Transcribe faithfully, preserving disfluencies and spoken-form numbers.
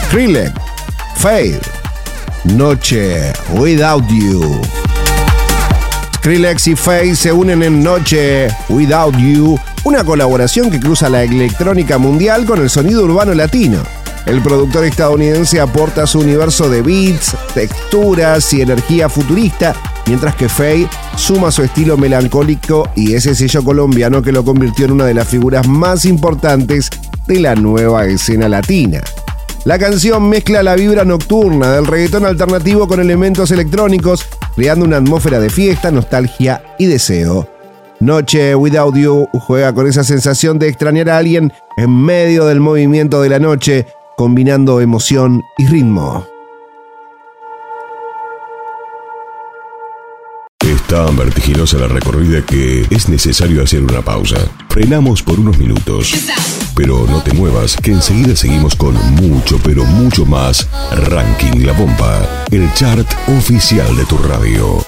Skrillex, Fade, Noche Without You. Skrillex y Fade se unen en Noche Without You, una colaboración que cruza la electrónica mundial con el sonido urbano latino. El productor estadounidense aporta su universo de beats, texturas y energía futurista, mientras que Fade suma su estilo melancólico y ese sello colombiano que lo convirtió en una de las figuras más importantes de la nueva escena latina. La canción mezcla la vibra nocturna del reggaetón alternativo con elementos electrónicos, creando una atmósfera de fiesta, nostalgia y deseo. Noche Without You juega con esa sensación de extrañar a alguien en medio del movimiento de la noche, combinando emoción y ritmo. Es tan vertiginosa la recorrida que es necesario hacer una pausa. Frenamos por unos minutos. Pero no te muevas, que enseguida seguimos con mucho, pero mucho más Ranking La Pompa, el chart oficial de tu radio.